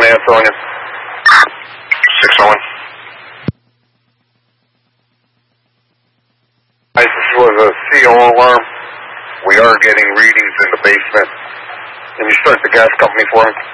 Man, filling in. 601. This was a CO alarm. We are getting readings in the basement. Can you start the gas company for me?